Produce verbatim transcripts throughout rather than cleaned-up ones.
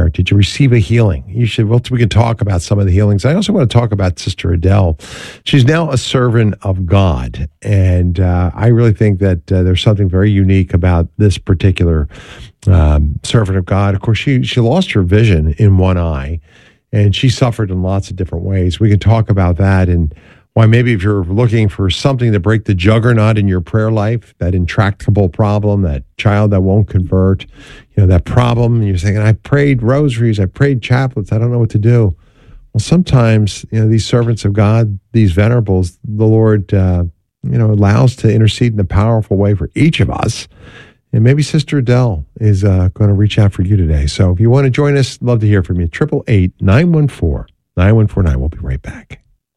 heart? Did you receive a healing? You should. Well, we can talk about some of the healings. I also want to talk about Sister Adele. She's now a servant of God, and uh, I really think that uh, there's something very unique about this particular um, servant of God. Of course, she she lost her vision in one eye, and she suffered in lots of different ways. We can talk about that and why maybe if you're looking for something to break the juggernaut in your prayer life, that intractable problem, that child that won't convert, you know, that problem, you're saying, I prayed rosaries, I prayed chaplets, I don't know what to do. Well, sometimes, you know, these servants of God, these venerables, the Lord, uh, you know, allows to intercede in a powerful way for each of us. And maybe Sister Adele is uh, going to reach out for you today. So if you want to join us, love to hear from you. eight eight eight, nine one four, nine one four nine. We'll be right back.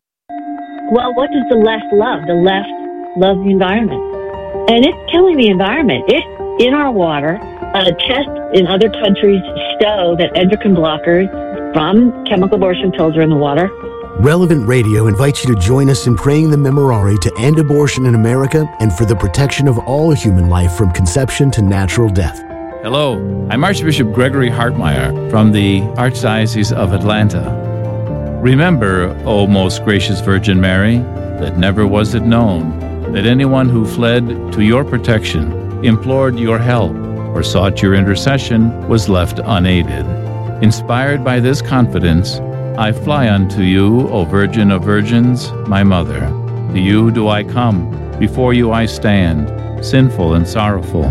Well, what does the left love? The left loves the environment. And it's killing the environment. It's in our water. Uh, tests in other countries show that endocrine blockers from chemical abortion pills are in the water. Relevant Radio invites you to join us in praying the Memorare to end abortion in America and for the protection of all human life from conception to natural death. Hello, I'm Archbishop Gregory Hartmeyer from the Archdiocese of Atlanta. Remember, O most gracious Virgin Mary, that never was it known that anyone who fled to your protection, implored your help, or sought your intercession was left unaided. Inspired by this confidence, I fly unto you, O Virgin of Virgins, my Mother. To you do I come, before you I stand, sinful and sorrowful.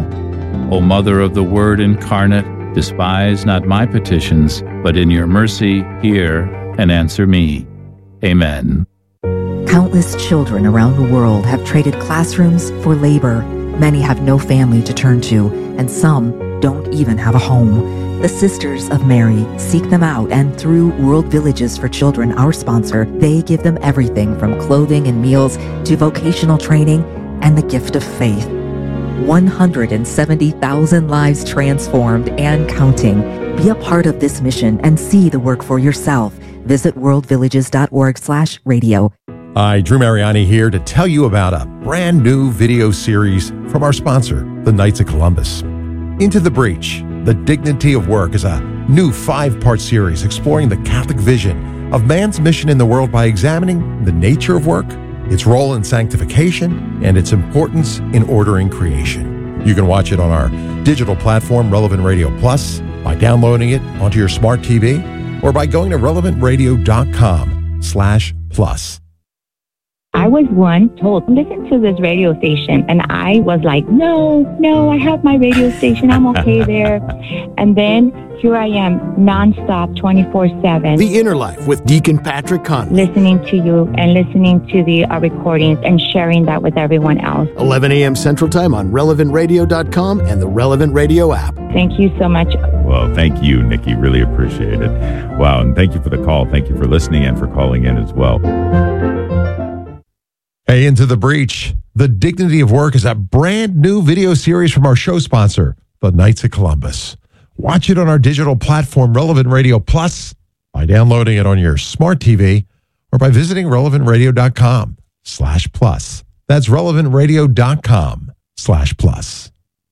O Mother of the Word incarnate, despise not my petitions, but in your mercy hear and answer me. Amen. Countless children around the world have traded classrooms for labor. Many have no family to turn to, and some don't even have a home. The Sisters of Mary seek them out, and through World Villages for Children, our sponsor, they give them everything from clothing and meals to vocational training and the gift of faith. one hundred seventy thousand lives transformed and counting. Be a part of this mission and see the work for yourself. Visit worldvillages.org slash radio. Hi, Drew Mariani here to tell you about a brand new video series from our sponsor, the Knights of Columbus. Into the Breach, The Dignity of Work is a new five-part series exploring the Catholic vision of man's mission in the world by examining the nature of work, its role in sanctification, and its importance in ordering creation. You can watch it on our digital platform, Relevant Radio Plus, by downloading it onto your smart T V, or by going to relevantradio.com slash plus. I was one told, listen to this radio station. And I was like, no, no, I have my radio station. I'm okay there. And then here I am, nonstop, twenty-four seven. The Inner Life with Deacon Patrick Conley. Listening to you and listening to the uh, recordings and sharing that with everyone else. eleven a.m. Central Time on relevant radio dot com and the Relevant Radio app. Thank you so much. Well, thank you, Nikki. Really appreciate it. Wow, and thank you for the call. Thank you for listening and for calling in as well. Hey, Into the Breach, The Dignity of Work is a brand new video series from our show sponsor, the Knights of Columbus. Watch it on our digital platform, Relevant Radio Plus, by downloading it on your smart T V, or by visiting relevantradio.com slash plus. That's relevantradio.com slash plus.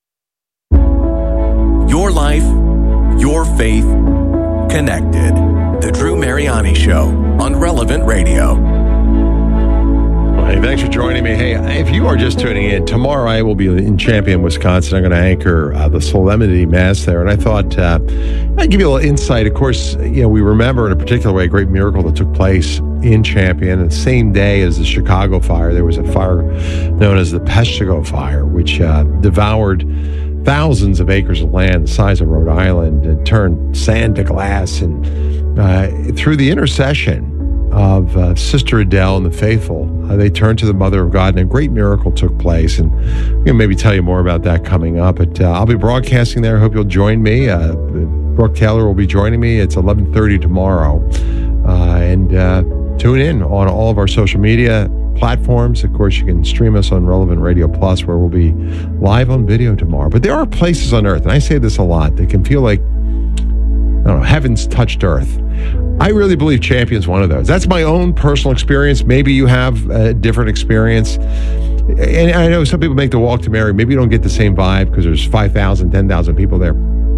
Your life, your faith, connected. The Drew Mariani Show on Relevant Radio. Hey, thanks for joining me. Hey, if you are just tuning in, tomorrow I will be in Champion, Wisconsin. I'm going to anchor uh, the Solemnity Mass there. And I thought uh, I'd give you a little insight. Of course, you know, we remember in a particular way a great miracle that took place in Champion. The same day as the Chicago fire, there was a fire known as the Peshtigo Fire, which uh, devoured thousands of acres of land the size of Rhode Island and turned sand to glass. And uh, through the intercession of uh, Sister Adele and the faithful, uh, they turned to the Mother of God, and a great miracle took place. And I'm going to maybe tell you more about that coming up. But uh, I'll be broadcasting there. I hope you'll join me. Uh, Brooke Taylor will be joining me. It's eleven thirty tomorrow. Uh, and uh, tune in on all of our social media platforms. Of course, you can stream us on Relevant Radio Plus, where we'll be live on video tomorrow. But there are places on earth, and I say this a lot, that can feel like, I don't know, heaven's touched earth. I really believe Champion's one of those. That's my own personal experience. Maybe you have a different experience. And I know some people make the walk to Mary. Maybe you don't get the same vibe because there's five thousand, ten thousand people there.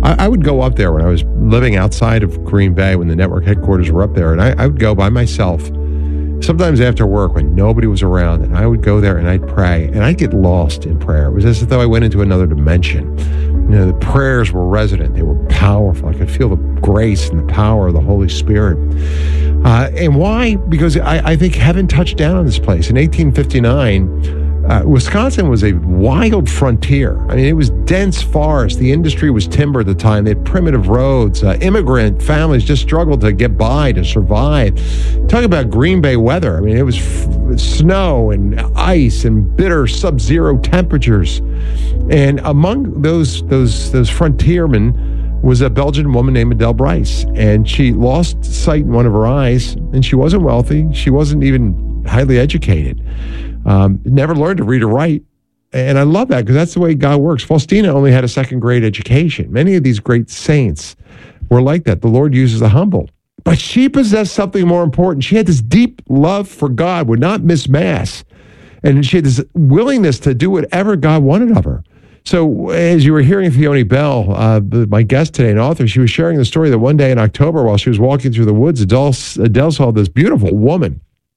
I, I would go up there when I was living outside of Green Bay when the network headquarters were up there, and I, I would go by myself. Sometimes after work when nobody was around, and I would go there and I'd pray, and I'd get lost in prayer. It was as though I went into another dimension. You know, the prayers were resonant. They were powerful. I could feel the grace and the power of the Holy Spirit. Uh, and why? Because I, I think heaven touched down on this place. In eighteen fifty-nine, uh, Wisconsin was a wild frontier. I mean, it was dense forest. The industry was timber at the time. They had primitive roads. Uh, immigrant families just struggled to get by, to survive. Talk about Green Bay weather. I mean, it was f- snow and ice and bitter sub-zero temperatures. And among those those those frontiermen was a Belgian woman named Adele Bryce. And she lost sight in one of her eyes, and she wasn't wealthy. She wasn't even highly educated. Um, never learned to read or write. And I love that because that's the way God works. Faustina only had a second grade education. Many of these great saints were like that. The Lord uses the humble. But she possessed something more important. She had this deep love for God, would not miss Mass. And she had this willingness to do whatever God wanted of her. So as you were hearing Theoni Bell, uh, my guest today, an author, she was sharing the story that one day in October while she was walking through the woods, Adele, Adele saw this beautiful woman.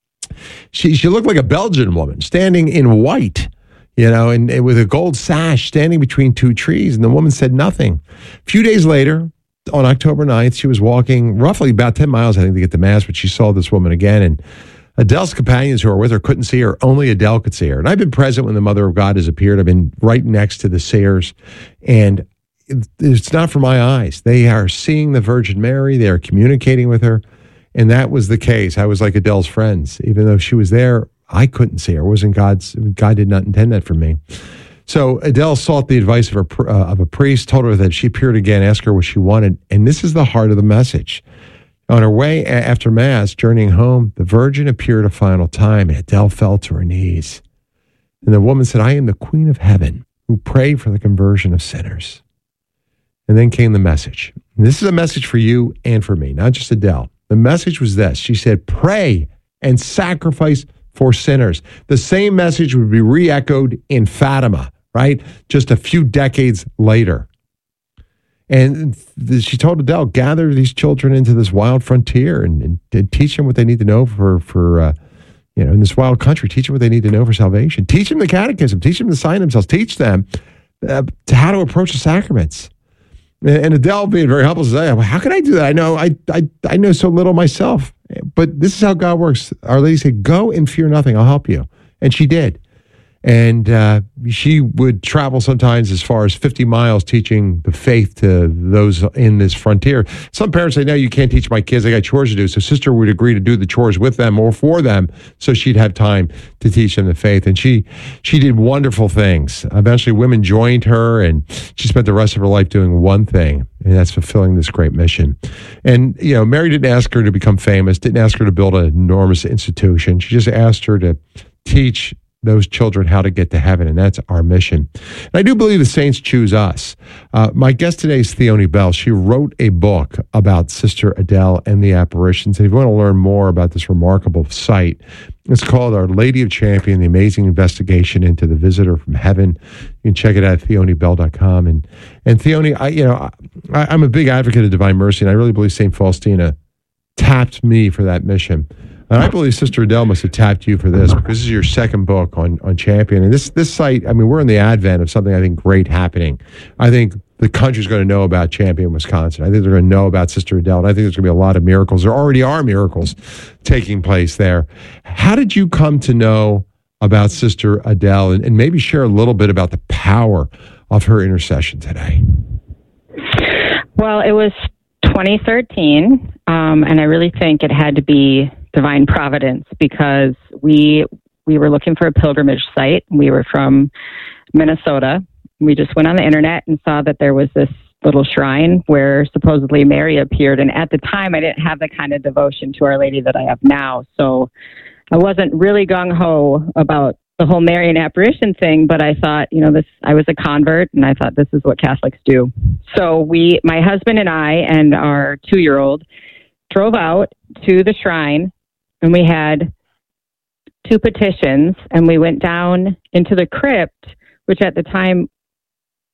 She she looked like a Belgian woman standing in white, you know, and, and with a gold sash standing between two trees. And the woman said nothing. A few days later, on October ninth, she was walking roughly about ten miles, I think, to get to Mass, but she saw this woman again. And Adele's companions who were with her couldn't see her. Only Adele could see her. And I've been present when the Mother of God has appeared. I've been right next to the seers. And it's not for my eyes. They are seeing the Virgin Mary. They are communicating with her. And that was the case. I was like Adele's friends. Even though she was there, I couldn't see her. It wasn't God's, God did not intend that for me. So Adele sought the advice of, her, uh, of a priest, told her that she appeared again, asked her what she wanted. And this is the heart of the message. On her way after Mass, journeying home, the Virgin appeared a final time, and Adele fell to her knees. And the woman said, I am the Queen of Heaven who prayed for the conversion of sinners. And then came the message. And this is a message for you and for me, not just Adele. The message was this. She said, pray and sacrifice for sinners. The same message would be re-echoed in Fatima, right? Just a few decades later. And she told Adele, gather these children into this wild frontier and, and, and teach them what they need to know for, for uh, you know, in this wild country. Teach them what they need to know for salvation. Teach them the catechism. Teach them to sign themselves. Teach them uh, to how to approach the sacraments. And Adele, being very humble, says, well, how can I do that? I know I, I I know so little myself. But this is how God works. Our Lady said, go and fear nothing. I'll help you. And she did. And uh, she would travel sometimes as far as fifty miles teaching the faith to those in this frontier. Some parents say, no, you can't teach my kids. I got chores to do. So sister would agree to do the chores with them or for them so she'd have time to teach them the faith. And she she did wonderful things. Eventually, women joined her, and she spent the rest of her life doing one thing, and that's fulfilling this great mission. And, you know, Mary didn't ask her to become famous, didn't ask her to build an enormous institution. She just asked her to teach those children how to get to heaven, and that's our mission. And I do believe the saints choose us. Uh, my guest today is Theoni Bell. She wrote a book about Sister Adele and the apparitions. And if you want to learn more about this remarkable site, it's called Our Lady of Champion, the Amazing Investigation into the Visitor from Heaven. You can check it out at theoni bell dot com. And, and Theoni, I, you know, I, I'm a big advocate of divine mercy, and I really believe Saint Faustina tapped me for that mission. And I believe Sister Adele must have tapped you for this, because this is your second book on, on Champion. And this this site, I mean, we're in the advent of something I think great happening. I think the country's going to know about Champion, Wisconsin. I think they're going to know about Sister Adele. And I think there's going to be a lot of miracles. There already are miracles taking place there. How did you come to know about Sister Adele? And, and maybe share a little bit about the power of her intercession today. Well, it was twenty thirteen, um, and I really think it had to be divine providence, because we we were looking for a pilgrimage site. We were from Minnesota. We just went on the internet and saw that there was this little shrine where supposedly Mary appeared. And at the time, I didn't have the kind of devotion to Our Lady that I have now. So I wasn't really gung-ho about the whole Marian apparition thing, but I thought, you know, this, I was a convert, and I thought this is what Catholics do. So we, my husband and I and our two-year-old drove out to the shrine, and we had two petitions, and we went down into the crypt, which at the time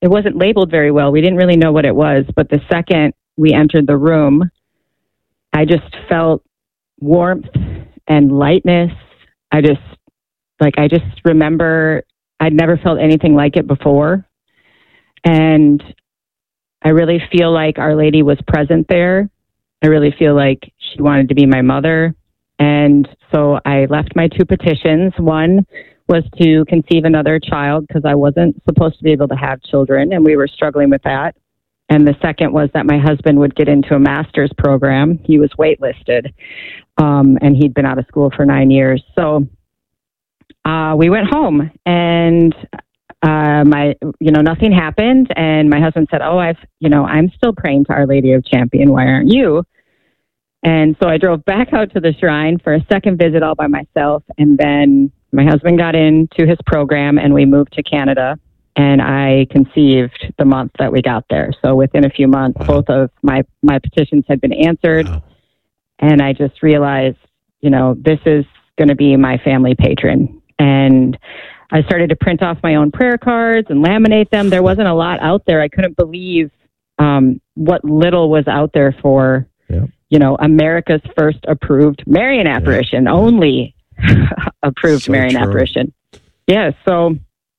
it wasn't labeled very well. We didn't really know what it was, but the second we entered the room, I just felt warmth and lightness. I just, like, I just remember I'd never felt anything like it before. And I really feel like Our Lady was present there. I really feel like she wanted to be my mother. And so I left my two petitions. One was to conceive another child because I wasn't supposed to be able to have children, and we were struggling with that. And the second was that my husband would get into a master's program. He was waitlisted, um, and he'd been out of school for nine years. So uh, we went home, and uh, my, you know, nothing happened. And my husband said, "Oh, I've, you know, I'm still praying to Our Lady of Champion. Why aren't you?" And so I drove back out to the shrine for a second visit all by myself. And then my husband got into his program and we moved to Canada, and I conceived the month that we got there. So within a few months, wow. both of my, my petitions had been answered. Wow. And I just realized, you know, this is going to be my family patron. And I started to print off my own prayer cards and laminate them. There wasn't a lot out there. I couldn't believe um, what little was out there for, yep. you know, America's first approved Marian apparition, yep. only approved so Marian true. apparition. Yeah, so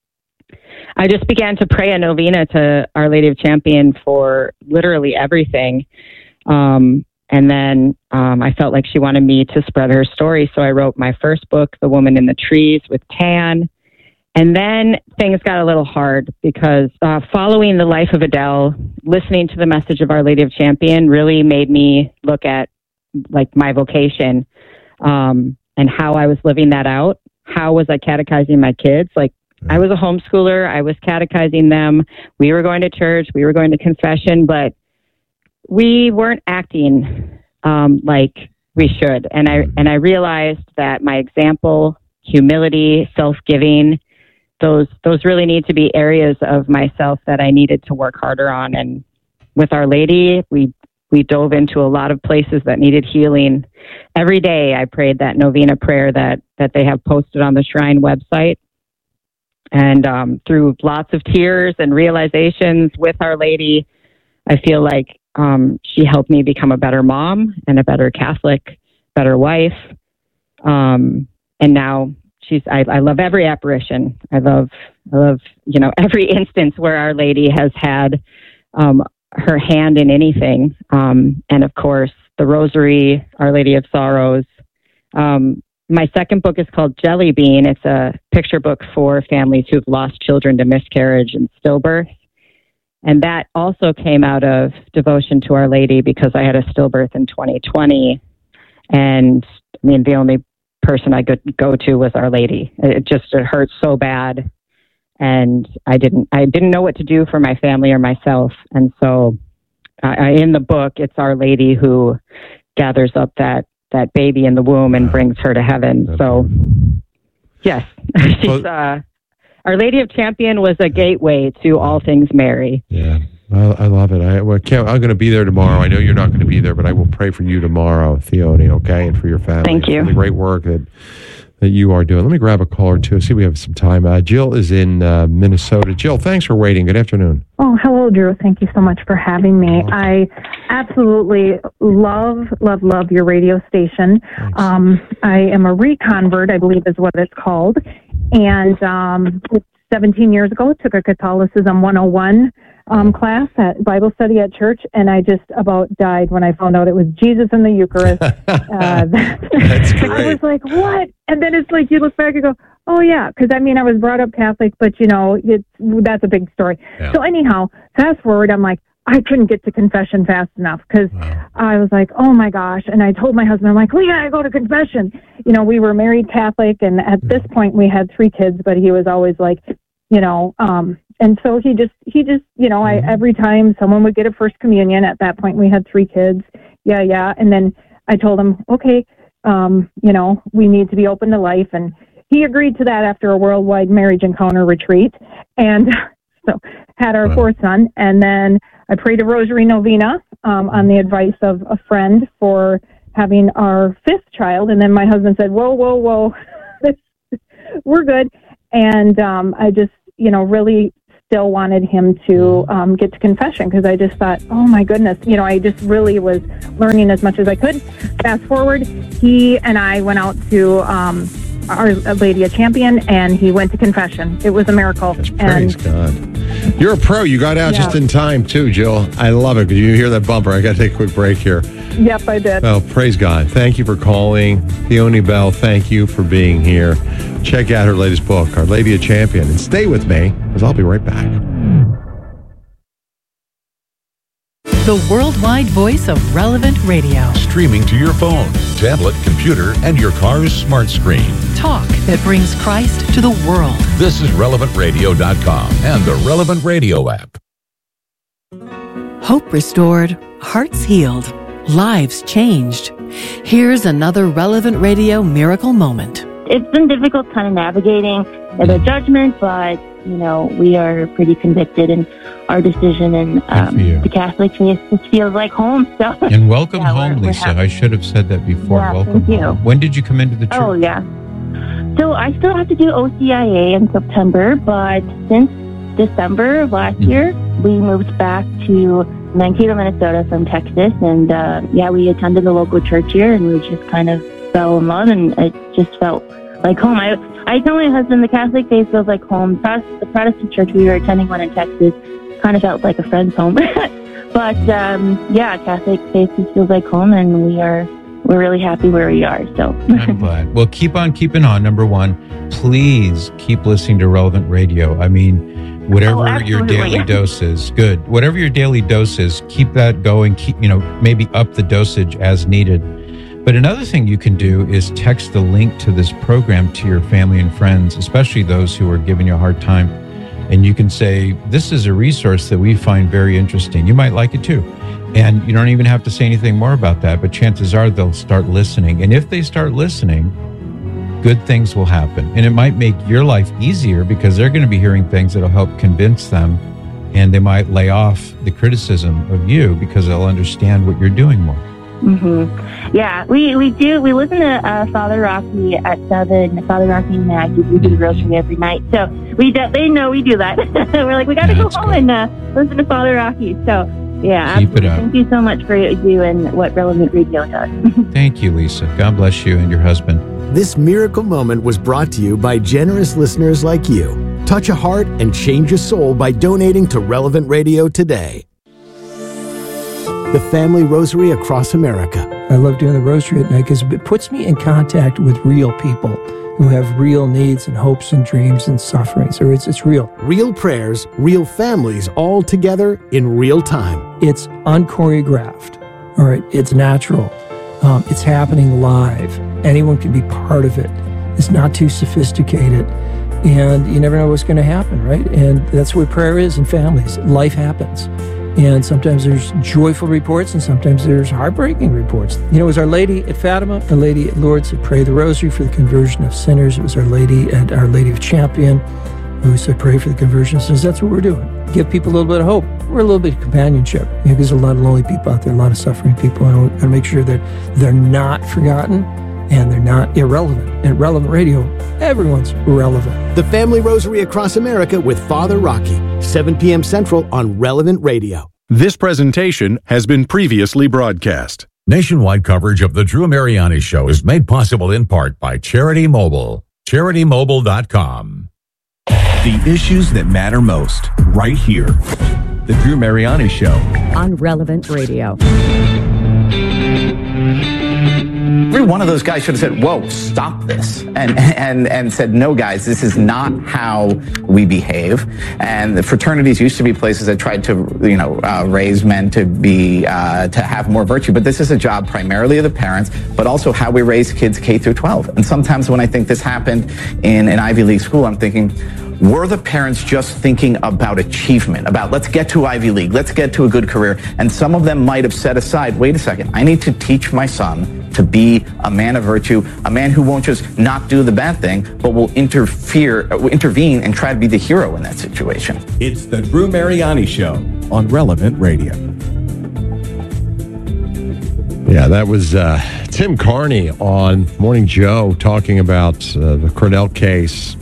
I just began to pray a novena to Our Lady of Champion for literally everything. Um, and then um, I felt like she wanted me to spread her story. So I wrote my first book, The Woman in the Trees, with Tan. And then things got a little hard because uh, following the life of Adele, listening to the message of Our Lady of Champion really made me look at like my vocation um, and how I was living that out. How was I catechizing my kids? Like I was a homeschooler. I was catechizing them. We were going to church. We were going to confession, but we weren't acting um, like we should. And I and I realized that my example, humility, self-giving, those those really need to be areas of myself that I needed to work harder on. And with Our Lady, we we dove into a lot of places that needed healing. Every day I prayed that novena prayer that that they have posted on the Shrine website. And um, through lots of tears and realizations with Our Lady, I feel like um, she helped me become a better mom and a better Catholic, better wife. Um, and now she's, I, I love every apparition. I love, I love, you know, every instance where Our Lady has had um, her hand in anything. Um, and of course, the Rosary, Our Lady of Sorrows. Um, my second book is called Jelly Bean. It's a picture book for families who've lost children to miscarriage and stillbirth. And that also came out of devotion to Our Lady because I had a stillbirth in twenty twenty. And I mean, the only person I could go to was Our Lady. It just, it hurt so bad. And I didn't, I didn't know what to do for my family or myself. And so uh, in the book, it's Our Lady who gathers up that, that baby in the womb and brings her to heaven. Okay. So yes, she's, uh, Our Lady of Champion was a gateway to all things Mary. Yeah, I, I love it. I, well, Kim, I'm going to be there tomorrow. I know you're not going to be there, but I will pray for you tomorrow, Theone, okay, and for your family. Thank you. For the great work that that you are doing. Let me grab a caller, too. See, we have some time. Uh, Jill is in uh, Minnesota. Jill, thanks for waiting. Good afternoon. Oh, hello, Drew. Thank you so much for having me. Oh. I absolutely love, love, love your radio station. Um, I am a reconvert, I believe is what it's called. And um, seventeen years ago, took a Catholicism one oh one um, class at Bible study at church, and I just about died when I found out it was Jesus in the Eucharist. uh, That's great. I was like, what? And then it's like you look back and go, oh, yeah, because, I mean, I was brought up Catholic, but, you know, it's, that's a big story. Yeah. So anyhow, fast forward, I'm like, I couldn't get to confession fast enough because wow. I was like, oh, my gosh. And I told my husband, I'm like, we got to go to confession. You know, we were married Catholic, and at this point we had three kids, but he was always like, you know, um, and so he just, he just, you know, I, every time someone would get a first communion, at that point we had three kids. Yeah, yeah. And then I told him, okay, um, you know, we need to be open to life. And he agreed to that after a worldwide marriage encounter retreat. And so had our wow. fourth son. And then I prayed a rosary novena um, on the advice of a friend for having our fifth child. And then my husband said, whoa, whoa, whoa, we're good. And um, I just, you know, really still wanted him to um, get to confession because I just thought, oh my goodness, you know, I just really was learning as much as I could. Fast forward, he and I went out to um, Our Lady of Champion, and he went to confession. It was a miracle. Praise and, God. You're a pro. You got out yeah. just in time, too, Jill. I love it. Because you hear that bumper. I got to take a quick break here. Yep, I did. Well, praise God. Thank you for calling. Peony Bell, thank you for being here. Check out her latest book, Our Lady of Champion. And stay with me, because I'll be right back. The worldwide voice of Relevant Radio. Streaming to your phone, tablet, computer, and your car's smart screen. Talk that brings Christ to the world. This is relevant radio dot com and the Relevant Radio app. Hope restored, hearts healed, lives changed. Here's another Relevant Radio miracle moment. It's been difficult kind of navigating the judgment, but, you know, we are pretty convicted in our decision, and um, the Catholic faith just feels like home. So, and welcome yeah, home, we're, Lisa. we're I should have said that before. Yeah, welcome thank you. home. When did you come into the church? Oh, yeah. So I still have to do O C I A in September, but since December of last mm-hmm. year, we moved back to Mankato, Minnesota from Texas, and uh, yeah, we attended the local church here, and we just kind of fell in love, and it just felt like home. I I tell my husband the Catholic faith feels like home. The Protestant church, we were attending one in Texas, kind of felt like a friend's home. But um, yeah, Catholic faith just feels like home, and we are we're really happy where we are. So I'm glad. Well, keep on keeping on. Number one, please keep listening to Relevant Radio. I mean, whatever oh, your daily dose is, good. Whatever your daily dose is, keep that going. Keep you know maybe up the dosage as needed. But another thing you can do is text the link to this program to your family and friends, especially those who are giving you a hard time. And you can say, this is a resource that we find very interesting. You might like it too. And you don't even have to say anything more about that, but chances are they'll start listening. And if they start listening, good things will happen. And it might make your life easier because they're going to be hearing things that'll help convince them. And they might lay off the criticism of you because they'll understand what you're doing more. Mm-hmm. Yeah, we, we do. We listen to uh, Father Rocky at seven. Father Rocky and Maggie, we do the rosary every night. So we do, they know we do that. We're like, we got to go home good. and uh, listen to Father Rocky. So yeah, keep it up. Thank you so much for you and what Relevant Radio does. Thank you, Lisa. God bless you and your husband. This miracle moment was brought to you by generous listeners like you. Touch a heart and change a soul by donating to Relevant Radio today. The Family Rosary across America. I love doing the rosary at night because it puts me in contact with real people who have real needs and hopes and dreams and sufferings. Or it's it's real. Real prayers, real families, all together in real time. It's unchoreographed. All right, it's natural. Um, it's happening live. Anyone can be part of it. It's not too sophisticated. And you never know what's going to happen, right? And that's what prayer is in families. Life happens. And sometimes there's joyful reports and sometimes there's heartbreaking reports. You know, it was Our Lady at Fatima, Our Lady at Lourdes that prayed the rosary for the conversion of sinners. It was Our Lady at Our Lady of Champion who said pray for the conversion of sinners. That's what we're doing. Give people a little bit of hope. We're a little bit of companionship. You know, there's a lot of lonely people out there, a lot of suffering people. And we're going to make sure that they're not forgotten and they're not irrelevant. At Relevant Radio, everyone's relevant. The Family Rosary across America with Father Rocky, seven p.m. Central on Relevant Radio. This presentation has been previously broadcast. Nationwide coverage of The Drew Mariani Show is made possible in part by Charity Mobile. charity mobile dot com. The issues that matter most, right here. The Drew Mariani Show. On Relevant Radio. Every one of those guys should have said, whoa, stop this. And, and, and said, no, guys, this is not how we behave. And the fraternities used to be places that tried to, you know, uh, raise men to be, uh, to have more virtue. But this is a job primarily of the parents, but also how we raise kids K through twelve. And sometimes when I think this happened in an Ivy League school, I'm thinking, were the parents just thinking about achievement, about let's get to Ivy League, let's get to a good career? And some of them might have set aside, wait a second, I need to teach my son to be a man of virtue, a man who won't just not do the bad thing, but will interfere, intervene and try to be the hero in that situation. It's the Drew Mariani Show on Relevant Radio. Yeah, that was uh, Tim Carney on Morning Joe talking about uh, the Cordell case.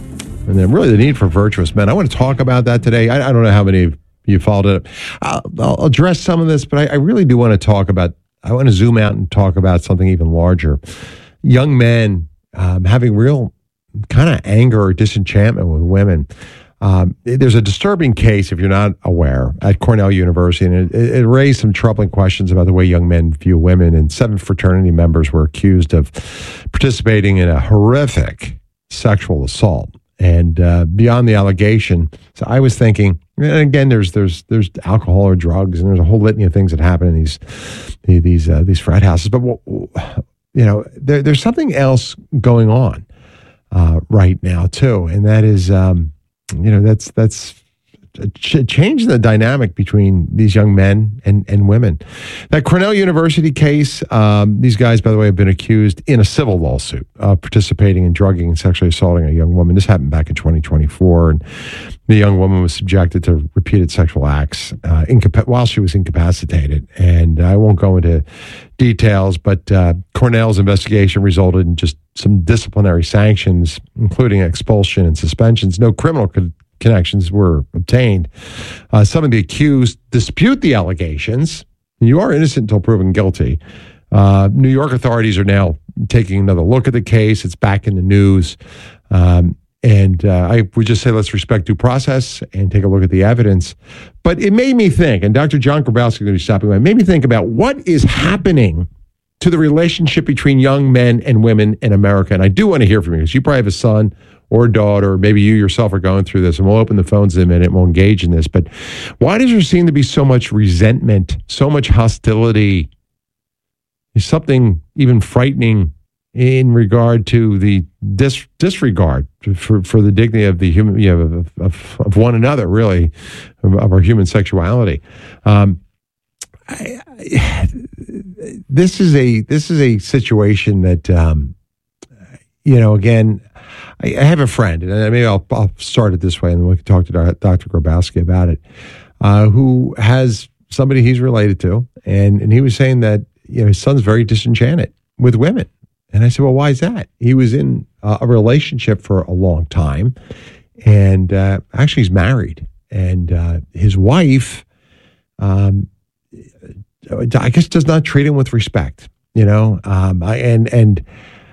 and then really the need for virtuous men. I want to talk about that today. I, I don't know how many of you followed it. I'll, I'll address some of this, but I, I really do want to talk about, I want to zoom out and talk about something even larger. Young men um, having real kind of anger or disenchantment with women. Um, there's a disturbing case, if you're not aware, at Cornell University, and it, it raised some troubling questions about the way young men view women, and seven fraternity members were accused of participating in a horrific sexual assault. And uh, beyond the allegation, so I was thinking, and again, there's there's there's alcohol or drugs, and there's a whole litany of things that happen in these these uh, these frat houses. But you know, there, there's something else going on uh, right now too, and that is, um, you know, that's that's a ch- change in the dynamic between these young men and and women. That Cornell University case, um, these guys, by the way, have been accused in a civil lawsuit of participating in drugging and sexually assaulting a young woman. This happened back in twenty twenty-four, and the young woman was subjected to repeated sexual acts uh, incapa- while she was incapacitated. And I won't go into details, but uh, Cornell's investigation resulted in just some disciplinary sanctions, including expulsion and suspensions. No criminal co- connections were obtained. Uh, some of the accused dispute the allegations. You are innocent until proven guilty. Uh, New York authorities are now taking another look at the case. It's back in the news. Um, and uh, I would just say let's respect due process and take a look at the evidence. But it made me think, and Doctor John Grabowski is going to be stopping by, it made me think about what is happening to the relationship between young men and women in America. And I do want to hear from you, because you probably have a son or a daughter, or maybe you yourself are going through this, and we'll open the phones in a minute and we'll engage in this. But why does there seem to be so much resentment, so much hostility? Is something even frightening in regard to the dis- disregard for, for the dignity of the human, you know, of, of, of one another, really, of, of our human sexuality. Um, I, I, this is a this is a situation that, um, you know, again, I, I have a friend, and maybe I'll, I'll start it this way, and then we can talk to Doctor Grabowski about it, uh, who has somebody he's related to, and and he was saying that, you know, his son's very disenchanted with women. And I said, well, why is that? He was in uh, a relationship for a long time, and uh, actually he's married. And uh, his wife, um, I guess, does not treat him with respect, you know? Um, I, and, and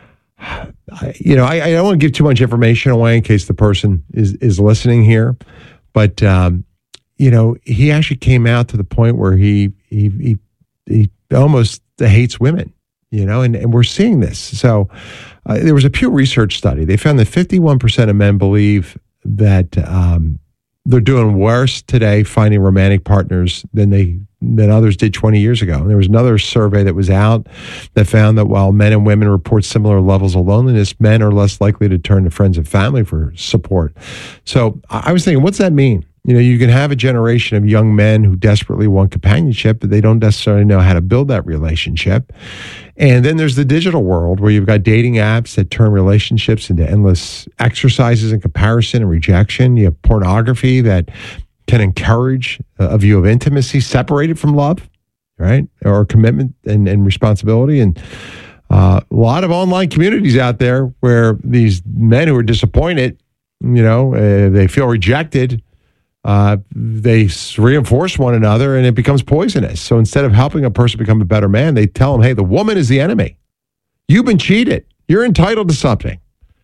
I, you know, I, I don't want to give too much information away in case the person is, is listening here. But, um, you know, he actually came out to the point where he, he, he, he almost hates women. You know, and, and we're seeing this. So uh, there was a Pew Research study. They found that fifty-one percent of men believe that um, they're doing worse today finding romantic partners than they than others did twenty years ago. And there was another survey that was out that found that while men and women report similar levels of loneliness, men are less likely to turn to friends and family for support. So I was thinking, what's that mean? You know, you can have a generation of young men who desperately want companionship, but they don't necessarily know how to build that relationship. And then there's the digital world where you've got dating apps that turn relationships into endless exercises in comparison and rejection. You have pornography that can encourage a view of intimacy separated from love, right? Or commitment and, and responsibility. And uh, a lot of online communities out there where these men who are disappointed, you know, uh, they feel rejected. Uh, they reinforce one another, and it becomes poisonous. So instead of helping a person become a better man, they tell them, hey, the woman is the enemy. You've been cheated. You're entitled to something.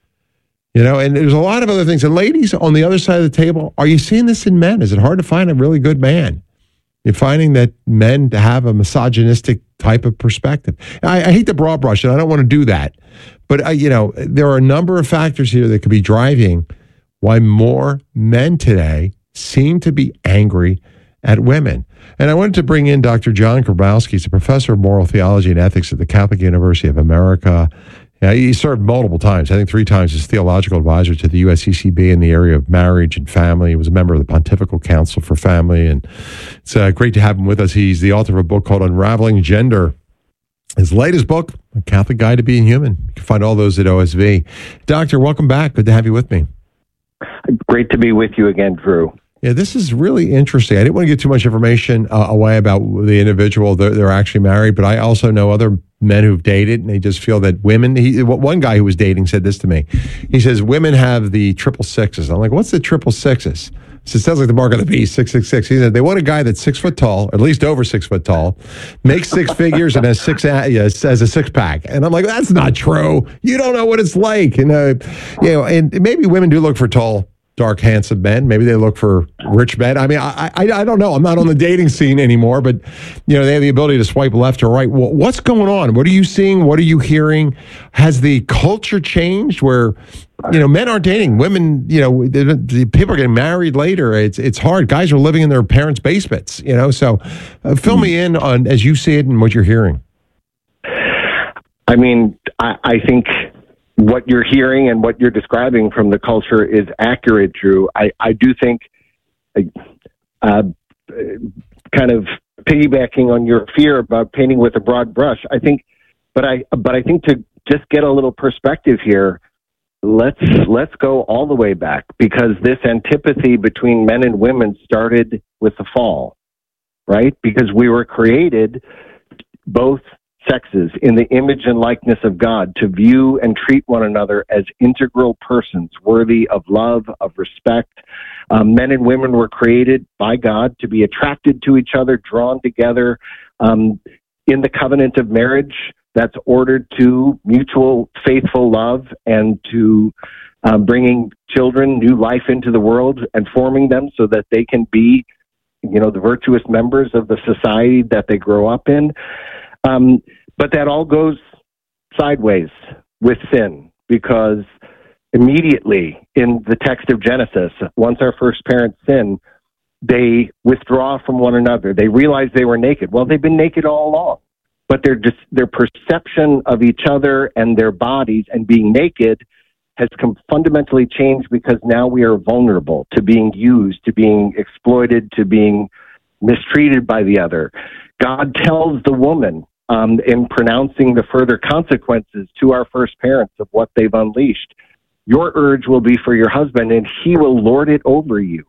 You know, and there's a lot of other things. And ladies, on the other side of the table, are you seeing this in men? Is it hard to find a really good man? You're finding that men have a misogynistic type of perspective. I, I hate the broad brush, and I don't want to do that. But, uh, you know, there are a number of factors here that could be driving why more men today seem to be angry at women. And I wanted to bring in Doctor John Grabowski. He's a professor of moral theology and ethics at the Catholic University of America. Yeah, he served multiple times, I think three times, as theological advisor to the U S C C B in the area of marriage and family. He was a member of the Pontifical Council for Family. And it's uh, great to have him with us. He's the author of a book called Unraveling Gender. His latest book, A Catholic Guide to Being Human. You can find all those at O S V. Doctor, welcome back. Good to have you with me. Great to be with you again, Drew. Yeah, this is really interesting. I didn't want to get too much information uh, away about the individual. They're, they're actually married, but I also know other men who've dated, and they just feel that women. He, one guy who was dating said this to me. He says women have the triple sixes. I'm like, what's the triple sixes? So it sounds like the mark of the beast, six six six. He said they want a guy that's six foot tall, or at least over six foot tall, makes six figures, and has six uh, yes, has a six pack. And I'm like, that's not true. You don't know what it's like. And uh, you know, and maybe women do look for tall, dark, handsome men. Maybe they look for rich men. I mean, I, I I don't know. I'm not on the dating scene anymore, but you know, they have the ability to swipe left or right. Well, what's going on? What are you seeing? What are you hearing? Has the culture changed where, you know, men aren't dating, women, you know, the, the people are getting married later. It's it's hard. Guys are living in their parents' basements, you know. So uh, fill me in on as you see it and what you're hearing. I mean, I, I think what you're hearing and what you're describing from the culture is accurate, Drew. I, I do think, uh, kind of piggybacking on your fear about painting with a broad brush, I think, but I, but I think to just get a little perspective here, let's, let's go all the way back, because this antipathy between men and women started with the fall, right? Because we were created, both sexes, in the image and likeness of God, to view and treat one another as integral persons worthy of love, of respect. Um, men and women were created by God to be attracted to each other, drawn together um, in the covenant of marriage that's ordered to mutual faithful love and to uh, bringing children new life into the world and forming them so that they can be, you know, the virtuous members of the society that they grow up in. Um, but that all goes sideways with sin, because immediately in the text of Genesis, once our first parents sin, they withdraw from one another. They realize they were naked. Well, they've been naked all along, but their just their perception of each other and their bodies and being naked has come fundamentally changed, because now we are vulnerable to being used, to being exploited, to being mistreated by the other. God tells the woman, um, in pronouncing the further consequences to our first parents of what they've unleashed, your urge will be for your husband, and he will lord it over you.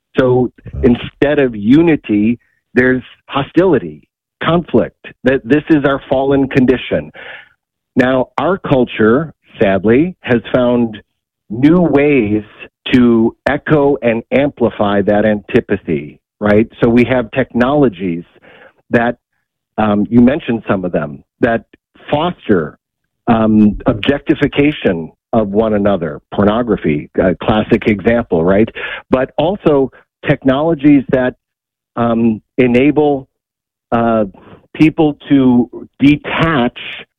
So instead of unity, there's hostility, conflict. That this is our fallen condition. Now, our culture, sadly, has found new ways to echo and amplify that antipathy, right? So we have technologies that, um, you mentioned some of them, that foster um, objectification of one another, pornography, a classic example, right? But also technologies that um, enable uh, people to detach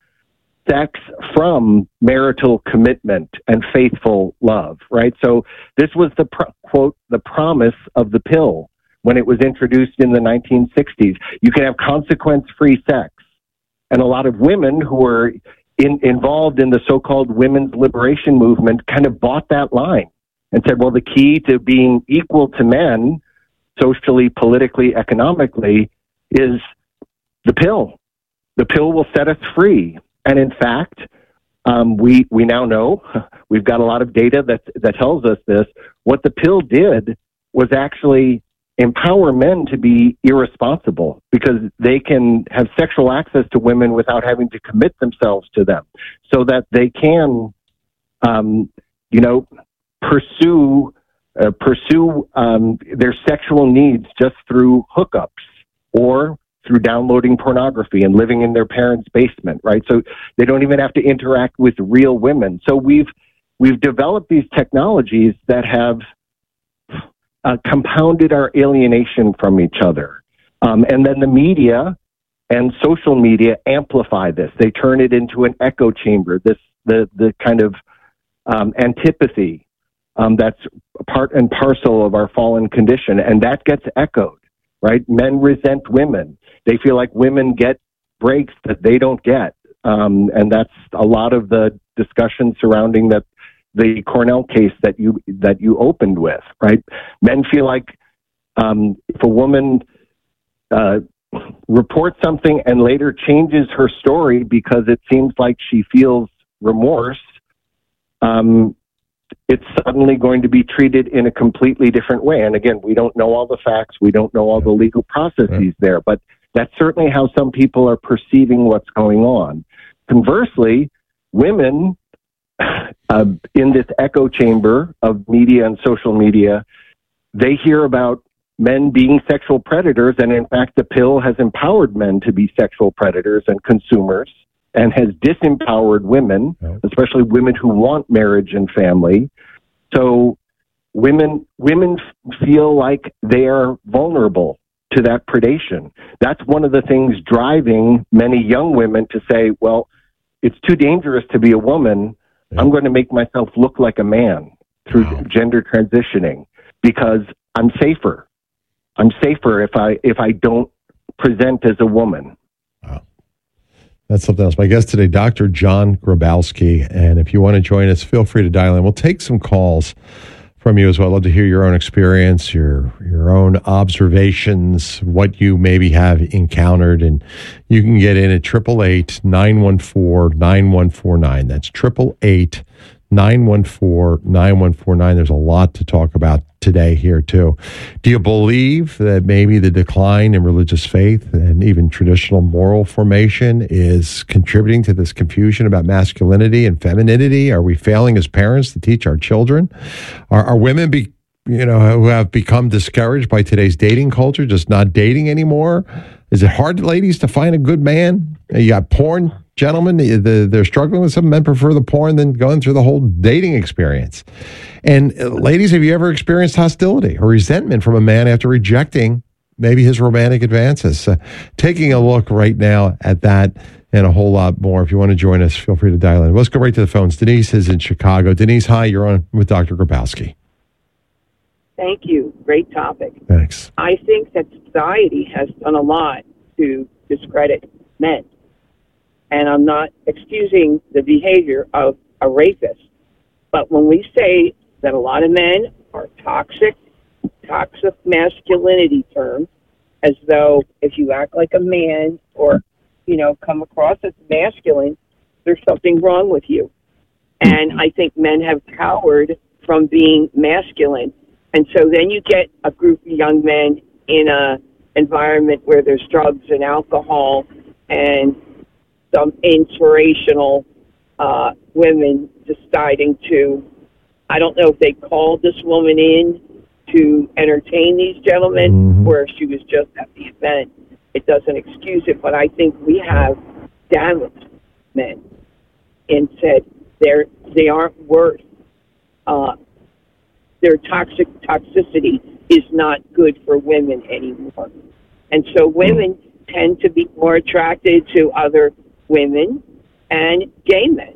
sex from marital commitment and faithful love, right? So this was the, pro- quote, the promise of the pill when it was introduced in the nineteen sixties. You can have consequence-free sex. And a lot of women who were in, involved in the so-called women's liberation movement kind of bought that line and said, well, the key to being equal to men, socially, politically, economically, is the pill. The pill will set us free. And in fact, um, we we now know, we've got a lot of data that that tells us this, what the pill did was actually empower men to be irresponsible, because they can have sexual access to women without having to commit themselves to them, so that they can, um, you know, pursue uh, pursue um, their sexual needs just through hookups or through downloading pornography and living in their parents' basement, right? So they don't even have to interact with real women. So we've we've developed these technologies that have uh, compounded our alienation from each other. Um, and then the media and social media amplify this. They turn it into an echo chamber, this the the kind of um, antipathy um, that's part and parcel of our fallen condition, and that gets echoed, right? Men resent women. They feel like women get breaks that they don't get. Um, and that's a lot of the discussion surrounding that the Cornell case that you that you opened with, right? Men feel like um, if a woman uh, reports something and later changes her story because it seems like she feels remorse, um, it's suddenly going to be treated in a completely different way. And again, we don't know all the facts. We don't know all the legal processes there, but That's certainly how some people are perceiving what's going on. Conversely, women uh, in this echo chamber of media and social media, they hear about men being sexual predators, and in fact, the pill has empowered men to be sexual predators and consumers, and has disempowered women, especially women who want marriage and family. So women women feel like they are vulnerable to that predation. That's one of the things driving many young women to say, well, it's too dangerous to be a woman. I'm going to make myself look like a man through wow. gender transitioning because I'm safer. I'm safer if I if I don't present as a woman. Wow. That's something else. My guest today, Doctor John Grabowski. And if you want to join us, feel free to dial in. We'll take some calls from you as well. I'd love to hear your own experience, your your own observations, what you maybe have encountered. And you can get in at eight eight eight, nine one four, nine one four nine. That's eight eight eight, nine one four, nine one four nine. There's a lot to talk about today here, too. Do you believe that maybe the decline in religious faith and even traditional moral formation is contributing to this confusion about masculinity and femininity? Are we failing as parents to teach our children? Are, are women, be, you know, who have become discouraged by today's dating culture, just not dating anymore? Is it hard, ladies, to find a good man? You got porn gentlemen, they're struggling with some men prefer the porn than going through the whole dating experience. And uh, ladies, have you ever experienced hostility or resentment from a man after rejecting maybe his romantic advances? Uh, taking a look right now at that and a whole lot more. If you want to join us, feel free to dial in. Let's go right to the phones. Denise is in Chicago. Denise, hi, you're on with Doctor Grabowski. Thank you. Great topic. Thanks. I think that society has done a lot to discredit men. And I'm not excusing the behavior of a rapist. But when we say that a lot of men are toxic, toxic masculinity term, as though if you act like a man or, you know, come across as masculine, there's something wrong with you. And I think men have cowered from being masculine. And so then you get a group of young men in a environment where there's drugs and alcohol and some inspirational uh, women deciding to, I don't know if they called this woman in to entertain these gentlemen mm-hmm. or if she was just at the event. It doesn't excuse it, but I think we have damaged men and said they're, they aren't worth, uh, their toxic toxicity is not good for women anymore. And so women tend to be more attracted to other women and gay men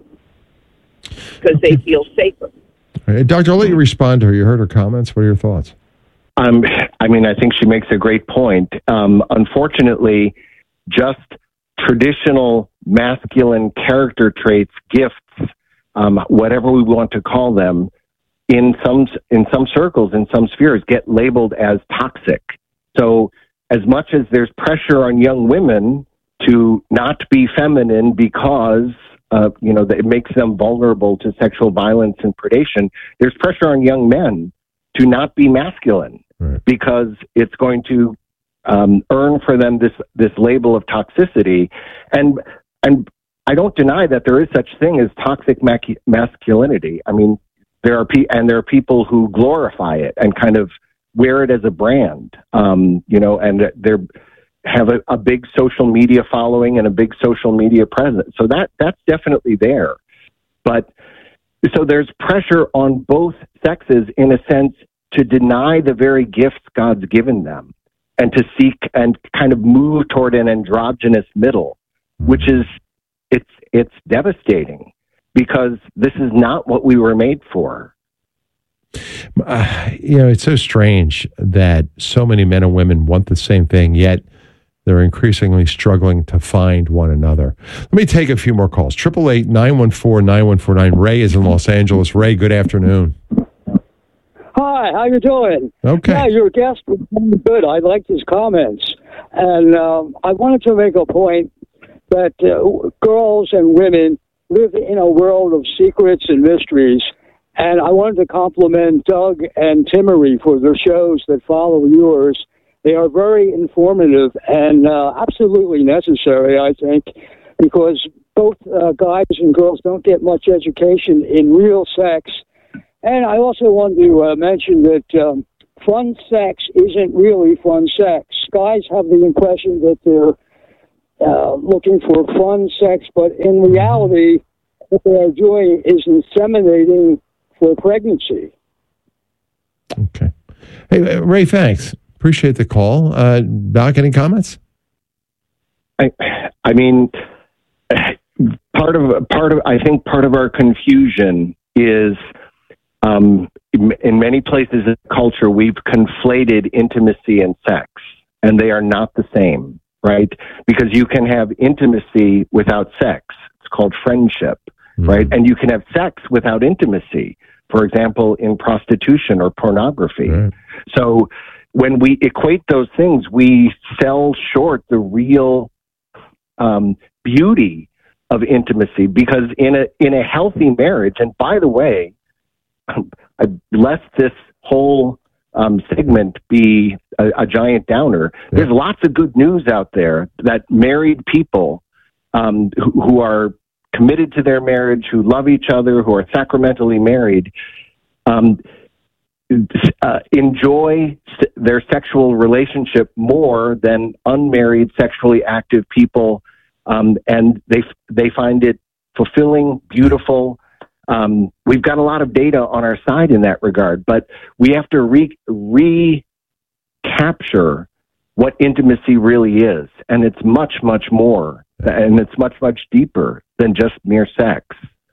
because they feel safer. Hey, Doctor, I'll let you respond to her. You heard her comments. What are your thoughts? Um, I mean, I think she makes a great point. Um, unfortunately, just traditional masculine character traits, gifts, um, whatever we want to call them, in some in some circles, in some spheres, get labeled as toxic. So as much as there's pressure on young women to not be feminine because, uh, you know, it makes them vulnerable to sexual violence and predation, there's pressure on young men to not be masculine right. because it's going to um, earn for them this this label of toxicity. And and I don't deny that there is such thing as toxic mac- masculinity. I mean, there are pe- and there are people who glorify it and kind of wear it as a brand, um, you know, and they're have a, a big social media following and a big social media presence. So that that's definitely there. But so there's pressure on both sexes in a sense to deny the very gifts God's given them and to seek and kind of move toward an androgynous middle, which is it's it's devastating because this is not what we were made for. Uh, you know, it's so strange that so many men and women want the same thing, yet they're increasingly struggling to find one another. Let me take a few more calls. eight eight eight, nine one four, nine one four nine. Ray is in Los Angeles. Ray, good afternoon. Hi, how you doing? Okay. Yeah, your guest was really good. I liked his comments. And um, I wanted to make a point that uh, girls and women live in a world of secrets and mysteries. And I wanted to compliment Doug and Timmery for their shows that follow yours. They are very informative and uh, absolutely necessary, I think, because both uh, guys and girls don't get much education in real sex. And I also want to uh, mention that um, fun sex isn't really fun sex. Guys have the impression that they're uh, looking for fun sex, but in reality, what they are doing is inseminating for pregnancy. Okay. Hey, Ray, thanks. Appreciate the call. Uh, Doc, any comments? I, I mean, part of part of I think part of our confusion is um, in, in many places in culture we've conflated intimacy and sex, and they are not the same, right? Because you can have intimacy without sex. It's called friendship, mm-hmm. right? And you can have sex without intimacy. For example, in prostitution or pornography. Right. So when we equate those things, we sell short the real um, beauty of intimacy. Because in a in a healthy marriage, and by the way, lest this whole um, segment be a, a giant downer, yeah. there's lots of good news out there that married people um, who, who are committed to their marriage, who love each other, who are sacramentally married, um, uh, enjoy s- their sexual relationship more than unmarried, sexually active people, um, and they they find it fulfilling, beautiful. Um, we've got a lot of data on our side in that regard, but we have to re- recapture what intimacy really is, and it's much, much more, and it's much, much deeper than just mere sex.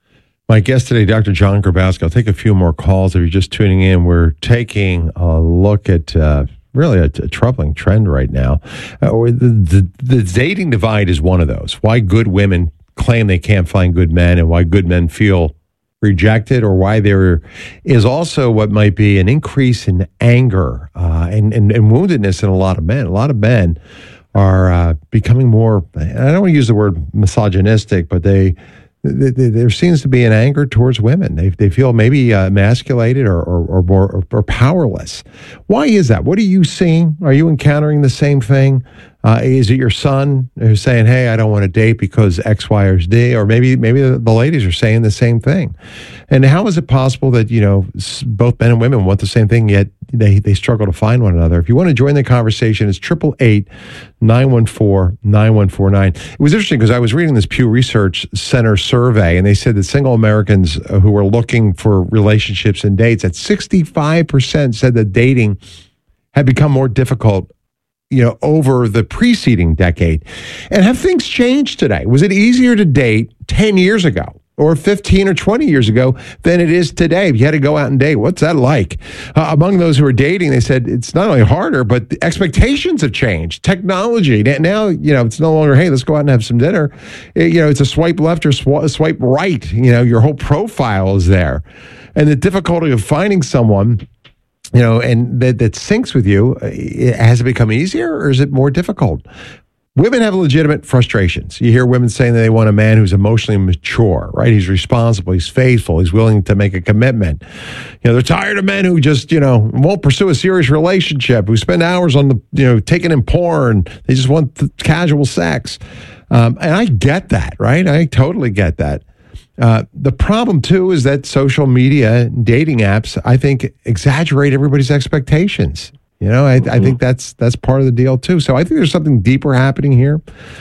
My guest today, Doctor John Grabowski. I'll take a few more calls if you're just tuning in. We're taking a look at uh, really a, a troubling trend right now. Uh, the, the, the dating divide is one of those. Why good women claim they can't find good men, and why good men feel rejected, or why there is also what might be an increase in anger uh, and, and, and woundedness in a lot of men. A lot of men are uh, becoming more, I don't want to use the word misogynistic, but they, they, they there seems to be an anger towards women. They they feel maybe uh, emasculated or or, or more or, or powerless. Why is that? What are you seeing? Are you encountering the same thing? Uh, is it your son who's saying, "Hey, I don't want to date because X, Y, or Z," or maybe maybe the, the ladies are saying the same thing? And how is it possible that, you know, both men and women want the same thing, yet they they struggle to find one another? If you want to join the conversation, it's triple eight nine one four nine one four nine. It was interesting because I was reading this Pew Research Center survey, and they said that single Americans who were looking for relationships and dates, at sixty-five percent said that dating had become more difficult, you know, over the preceding decade. And have things changed today? Was it easier to date ten years ago or fifteen or twenty years ago than it is today? If you had to go out and date, what's that like? Uh, among those who are dating, they said it's not only harder, but the expectations have changed. Technology. Now, you know, it's no longer, hey, let's go out and have some dinner. It, you know, it's a swipe left or sw- swipe right. You know, your whole profile is there. And the difficulty of finding someone, you know, and that, that syncs with you, has it become easier or is it more difficult? Women have legitimate frustrations. You hear women saying that they want a man who's emotionally mature, right? He's responsible, he's faithful, he's willing to make a commitment. You know, they're tired of men who just, you know, won't pursue a serious relationship, who spend hours on the, you know, taking in porn. They just want the casual sex. Um, and I get that, right? I totally get that. Uh, the problem, too, is that social media and dating apps, I think, exaggerate everybody's expectations. You know, I, mm-hmm. I think that's that's part of the deal, too. So I think there's something deeper happening here.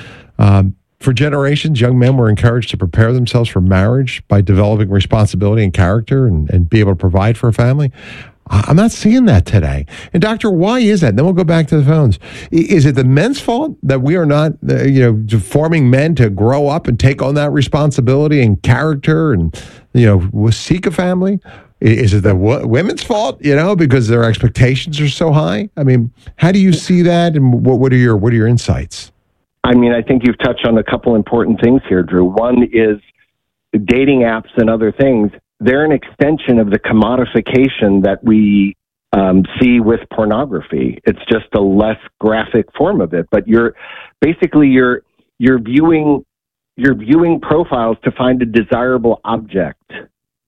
Um, for generations, young men were encouraged to prepare themselves for marriage by developing responsibility and character and, and be able to provide for a family. I'm not seeing that today. And doctor, why is that? Then we'll go back to the phones. Is it the men's fault that we are not, uh, you know, forming men to grow up and take on that responsibility and character and, you know, seek a family? Is it the w- women's fault, you know, because their expectations are so high? I mean, how do you see that? And what, what are your what are your insights? I mean, I think you've touched on a couple important things here, Drew. One is dating apps and other things. They're an extension of the commodification that we um, see with pornography. It's just a less graphic form of it. But you're basically you're you're viewing you're viewing profiles to find a desirable object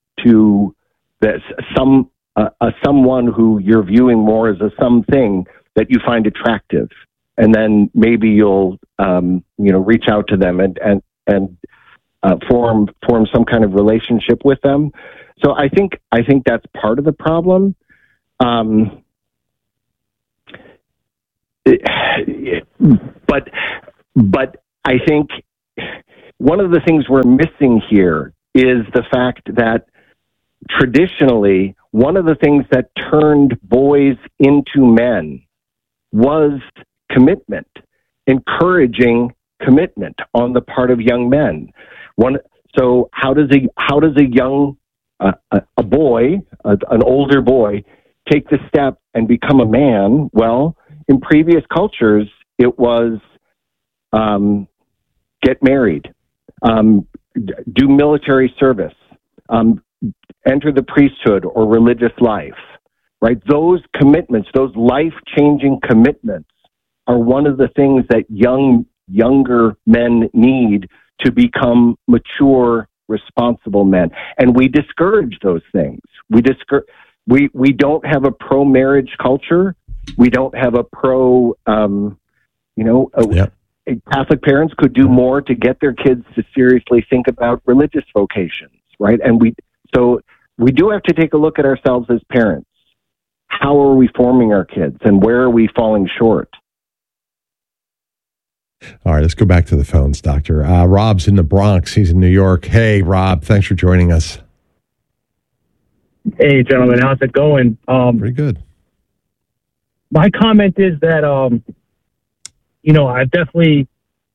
to that some uh, a someone who you're viewing more as a something that you find attractive, and then maybe you'll um, you know reach out to them and and and uh, form form some kind of relationship with them. So I think I think that's part of the problem. Um, but but I think one of the things we're missing here is the fact that traditionally, one of the things that turned boys into men was commitment, encouraging commitment on the part of young men. One, so how does a how does a young uh, a, a boy, a, an older boy, take the step and become a man? Well, in previous cultures, it was um, get married, um, do military service, um, enter the priesthood or religious life, right? Those commitments, those life-changing commitments are one of the things that young, younger men need to become mature, responsible men. And we discourage those things. We discourage, we, we don't have a pro-marriage culture. We don't have a pro, um, you know, a, yep. Catholic parents could do more to get their kids to seriously think about religious vocations, right? And we, so we do have to take a look at ourselves as parents. How are we forming our kids, and where are we falling short? All right, let's go back to the phones, Doctor. Uh, Rob's in the Bronx. He's in New York. Hey, Rob, thanks for joining us. Hey, gentlemen, how's it going? Um, Pretty good. My comment is that, um, you know, I've definitely,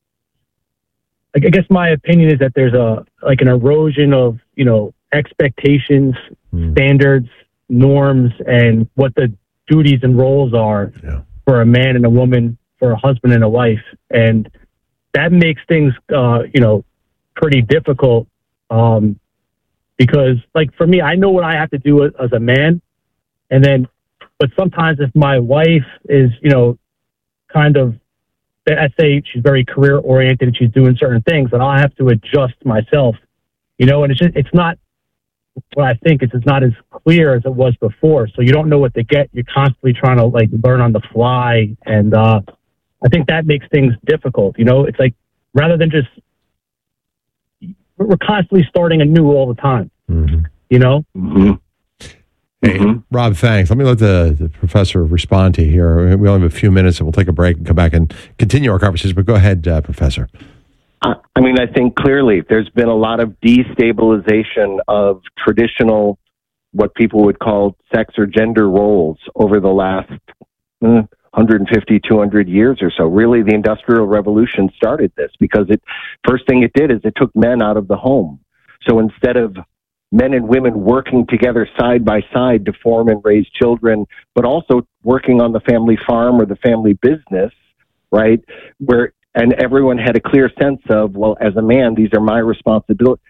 I guess my opinion is that there's a, like an erosion of, you know, expectations, mm. standards, norms, and what the duties and roles are yeah. for a man and a woman, for a husband and a wife. And that makes things, uh, you know, pretty difficult. Um, because like for me, I know what I have to do as, as a man. And then, but sometimes if my wife is, you know, kind of, I say she's very career oriented and she's doing certain things, and I have to adjust myself, you know, and it's just, it's not what I think is, it's not as clear as it was before. So you don't know what to get. You're constantly trying to like learn on the fly. And, uh, I think that makes things difficult. You know, it's like, rather than just, we're constantly starting anew all the time, mm-hmm. you know? Mm-hmm. Hey, mm-hmm. Rob, thanks. Let me let the, the professor respond to you here. We only have a few minutes, and we'll take a break and come back and continue our conversation. But go ahead, uh, Professor. Uh, I mean, I think clearly there's been a lot of destabilization of traditional, what people would call sex or gender roles over the last uh, one hundred fifty, two hundred years or so. Really, the Industrial Revolution started this because it, first thing it did is it took men out of the home. So instead of men and women working together side by side to form and raise children, but also working on the family farm or the family business, right? Where, and everyone had a clear sense of, well, as a man, these are my responsibilities.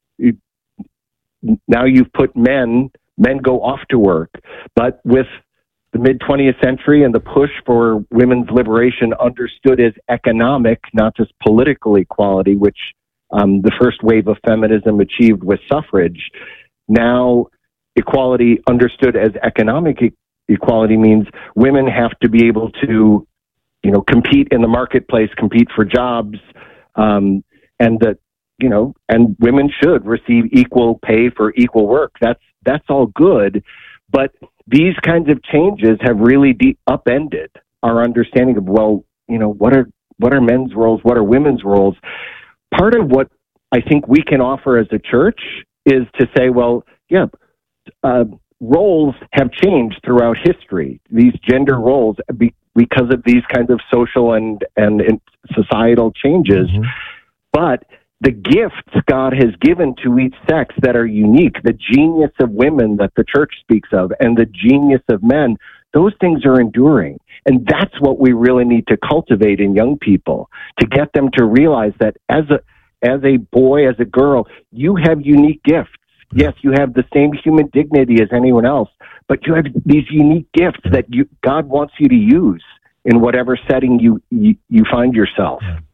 Now you've put men, men go off to work. But with the mid-twentieth century and the push for women's liberation understood as economic, not just political equality, which Um, the first wave of feminism achieved with suffrage. Now, equality understood as economic e- equality means women have to be able to, you know, compete in the marketplace, compete for jobs, um, and that, you know, and women should receive equal pay for equal work. That's that's all good, but these kinds of changes have really de- upended our understanding of, well, you know, what are what are men's roles, what are women's roles. Part of what I think we can offer as a church is to say, well, yeah, uh, roles have changed throughout history, these gender roles, be, because of these kinds of social and, and, and societal changes. Mm-hmm. But the gifts God has given to each sex that are unique, the genius of women that the church speaks of, and the genius of men, those things are enduring. And that's what we really need to cultivate in young people, to get them to realize that as a as a boy, as a girl, you have unique gifts. Yes, you have the same human dignity as anyone else, but you have these unique gifts that you God wants you to use in whatever setting you you, you find yourself.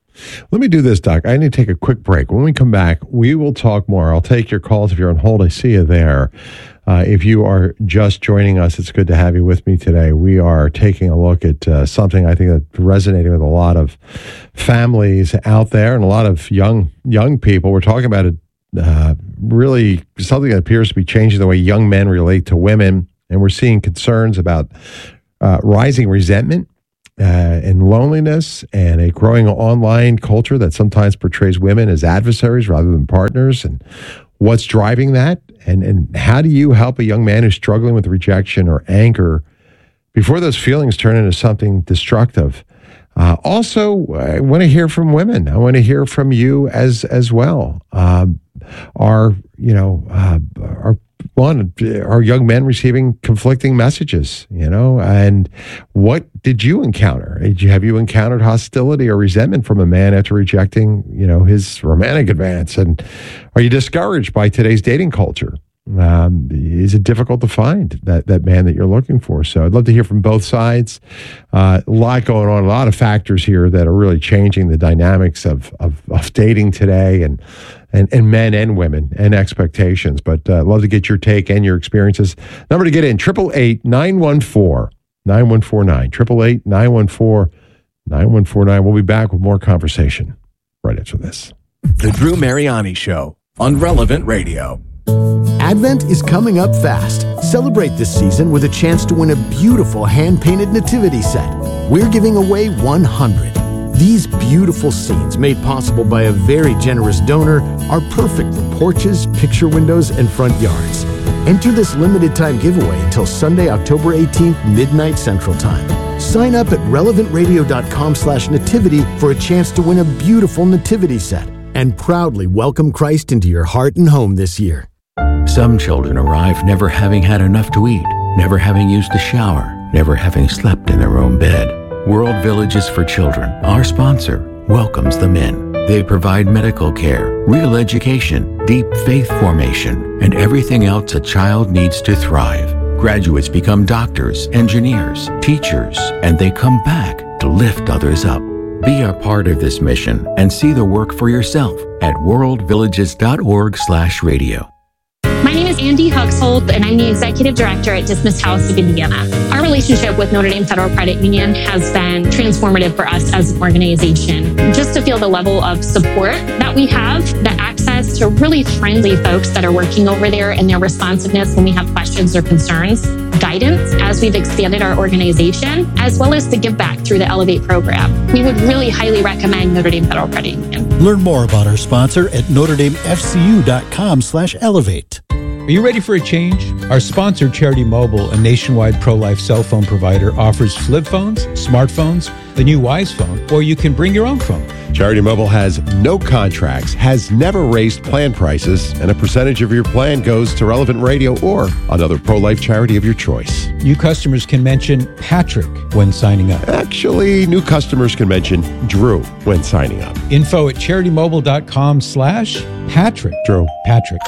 Let me do this, Doc. I need to take a quick break. When we come back, we will talk more. I'll take your calls if you're on hold. I see you there. Uh, if you are just joining us, it's good to have you with me today. We are taking a look at uh, something I think that's resonating with a lot of families out there and a lot of young young people. We're talking about it, uh, really something that appears to be changing the way young men relate to women. And we're seeing concerns about uh, rising resentment uh, and loneliness and a growing online culture that sometimes portrays women as adversaries rather than partners. And what's driving that? And and how do you help a young man who's struggling with rejection or anger before those feelings turn into something destructive? Uh, also, I want to hear from women. I want to hear from you as as well. Um, are you know uh, are one are young men receiving conflicting messages? You know, and what did you encounter? Did you, have you encountered hostility or resentment from a man after rejecting you know his romantic advance? And are you discouraged by today's dating culture? Um, is it difficult to find that, that man that you're looking for? So I'd love to hear from both sides. Uh, a lot going on, a lot of factors here that are really changing the dynamics of, of, of dating today and, and, and men and women and expectations. But uh, I'd love to get your take and your experiences. Number to get in, eight eight eight, nine one four, nine one four nine, eight eight eight, nine one four, nine one four nine. We'll be back with more conversation right after this. The Drew Mariani Show on Relevant Radio. Advent is coming up fast. Celebrate this season with a chance to win a beautiful hand-painted nativity set. We're giving away one hundred. These beautiful scenes, made possible by a very generous donor, are perfect for porches, picture windows, and front yards. Enter this limited-time giveaway until Sunday, October eighteenth, midnight Central Time. Sign up at relevantradio.com slash nativity for a chance to win a beautiful nativity set and proudly welcome Christ into your heart and home this year. Some children arrive never having had enough to eat, never having used a shower, never having slept in their own bed. World Villages for Children, our sponsor, welcomes them in. They provide medical care, real education, deep faith formation, and everything else a child needs to thrive. Graduates become doctors, engineers, teachers, and they come back to lift others up. Be a part of this mission and see the work for yourself at worldvillages.org slash radio. My name is Andy Huxhold, and I'm the Executive Director at Dismissed House of Indiana. Our relationship with Notre Dame Federal Credit Union has been transformative for us as an organization. Just to feel the level of support that we have, the access to really friendly folks that are working over there and their responsiveness when we have questions or concerns, guidance as we've expanded our organization, as well as the give back through the Elevate program. We would really highly recommend Notre Dame Federal Credit Union. Learn more about our sponsor at notredamefcu.com slash elevate. Are you ready for a change? Our sponsor, Charity Mobile, a nationwide pro-life cell phone provider, offers flip phones, smartphones, the new Wise phone, or you can bring your own phone. Charity Mobile has no contracts, has never raised plan prices, and a percentage of your plan goes to Relevant Radio or another pro-life charity of your choice. New customers can mention Patrick when signing up. Actually, new customers can mention Drew when signing up. Info at charitymobile.com slash Patrick. Drew. Patrick.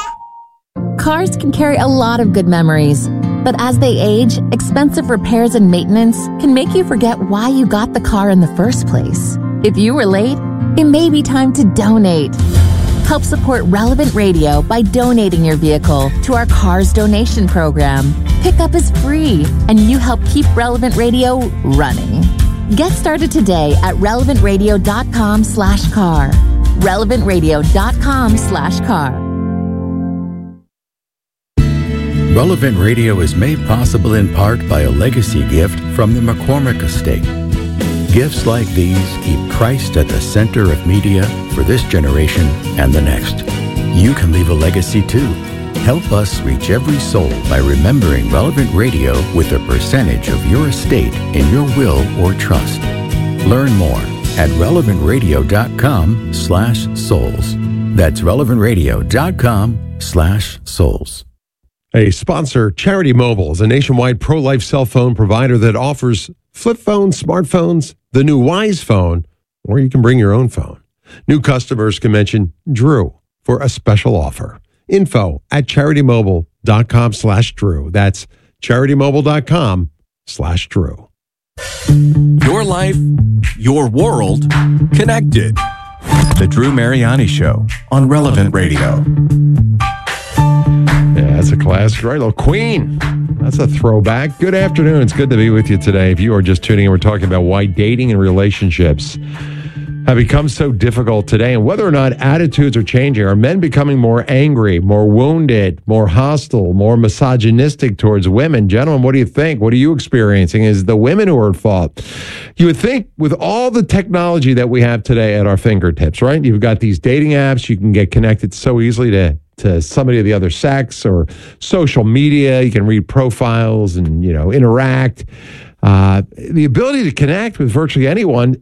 Cars can carry a lot of good memories, but as they age, expensive repairs and maintenance can make you forget why you got the car in the first place. If you were late, it may be time to donate. Help support Relevant Radio by donating your vehicle to our Cars Donation Program. Pickup is free, and you help keep Relevant Radio running. Get started today at relevantradio.com slash car. relevantradio.com slash car. Relevant Radio is made possible in part by a legacy gift from the McCormick Estate. Gifts like these keep Christ at the center of media for this generation and the next. You can leave a legacy too. Help us reach every soul by remembering Relevant Radio with a percentage of your estate in your will or trust. Learn more at relevantradio.com slash souls. That's relevantradio.com slash souls. A sponsor, Charity Mobile, is a nationwide pro-life cell phone provider that offers flip phones, smartphones, the new Wise phone, or you can bring your own phone. New customers can mention Drew for a special offer. Info at charitymobile.com slash Drew. That's charitymobile.com slash Drew. Your life, your world connected. The Drew Mariani Show on Relevant Radio. Yeah, that's a classic, right? Little Queen. That's a throwback. Good afternoon. It's good to be with you today. If you are just tuning in, we're talking about why dating and relationships have become so difficult today and whether or not attitudes are changing. Are men becoming more angry, more wounded, more hostile, more misogynistic towards women? Gentlemen, what do you think? What are you experiencing? Is it the women who are at fault? You would think with all the technology that we have today at our fingertips, right? You've got these dating apps. You can get connected so easily to to somebody of the other sex, or social media. You can read profiles and, you know, interact. Uh, the ability to connect with virtually anyone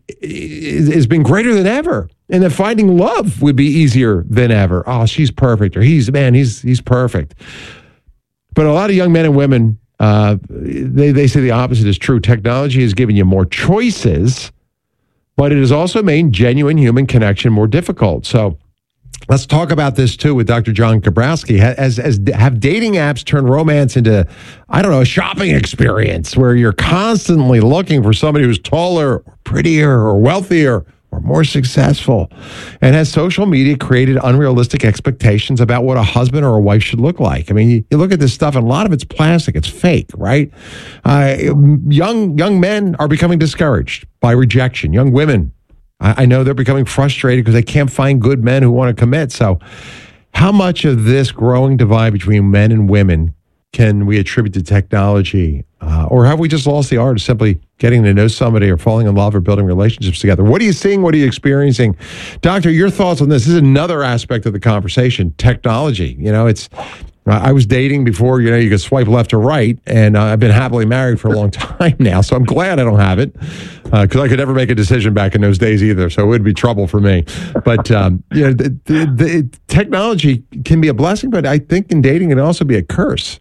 has been greater than ever. And then finding love would be easier than ever. Oh, she's perfect. Or he's, man, he's he's perfect. But a lot of young men and women, uh, they, they say the opposite is true. Technology has given you more choices, but it has also made genuine human connection more difficult. So let's talk about this, too, with Doctor John Kabrowski. As, as have dating apps turned romance into, I don't know, a shopping experience where you're constantly looking for somebody who's taller, or prettier, or wealthier, or more successful? And has social media created unrealistic expectations about what a husband or a wife should look like? I mean, you, you look at this stuff, and a lot of it's plastic. It's fake, right? Uh, young young men are becoming discouraged by rejection. Young women, I know they're becoming frustrated because they can't find good men who want to commit. So how much of this growing divide between men and women can we attribute to technology? Uh, or have we just lost the art of simply getting to know somebody or falling in love or building relationships together? What are you seeing? What are you experiencing? Doctor, your thoughts on this? This is another aspect of the conversation, technology. You know, it's... I was dating before, you know, you could swipe left or right, and uh, I've been happily married for a long time now, so I'm glad I don't have it, because uh, I could never make a decision back in those days either, so it would be trouble for me. But, um, you know, the, the, the technology can be a blessing, but I think in dating it can also be a curse.